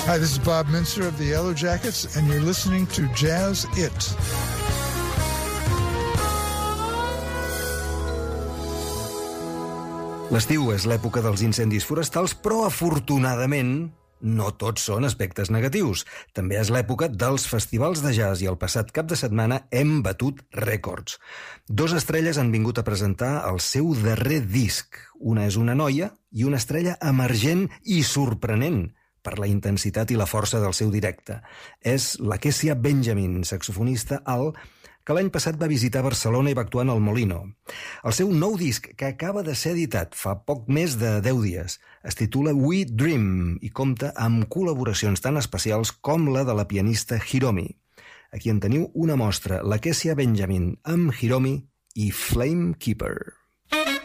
Hi, this is Bob Minster of the Yellow Jackets, and you're listening to Jazz It. L'estiu és l'època dels incendis forestals, però afortunadament no tots són aspectes negatius. També és l'època dels festivals de jazz i el passat cap de setmana hem batut rècords. 2 estrelles han vingut a presentar el seu darrer disc. Una és una noia i una estrella emergent i sorprenent per la intensitat i la força del seu directe. És la Kessia Benjamin, saxofonista alt, que l'any passat va visitar Barcelona i va actuar en el Molino. El seu nou disc, que acaba de ser editat fa poc més de 10 dies, es titula We Dream i compta amb col·laboracions tan especials com la de la pianista Hiromi. Aquí en teniu una mostra, la Kessia Benjamin amb Hiromi i Flame Keeper.